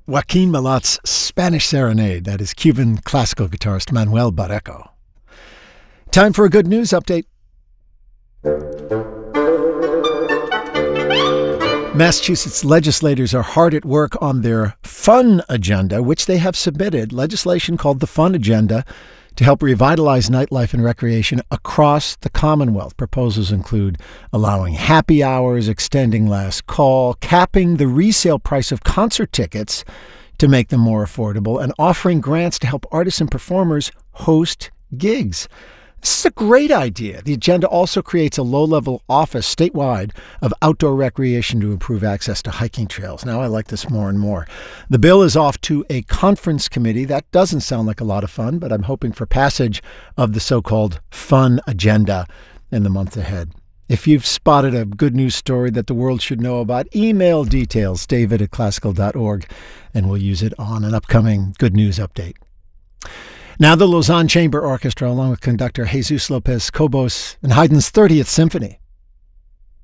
Joaquin Malat's Spanish Serenade. That is Cuban classical guitarist Manuel Barreco. Time for a good news update. Massachusetts legislators are hard at work on their fun agenda, which they have submitted, legislation called the Fun Agenda, to help revitalize nightlife and recreation across the Commonwealth. Proposals include allowing happy hours, extending last call, capping the resale price of concert tickets to make them more affordable, and offering grants to help artists and performers host gigs. This is a great idea. The agenda also creates a low-level office statewide of outdoor recreation to improve access to hiking trails. Now I like this more and more. The bill is off to a conference committee. That doesn't sound like a lot of fun, but I'm hoping for passage of the so-called Fun Agenda in the months ahead. If you've spotted a good news story that the world should know about, email details, david@classical.org, and we'll use it on an upcoming Good News Update. Now the Lausanne Chamber Orchestra, along with conductor Jesus Lopez Cobos and Haydn's 30th Symphony,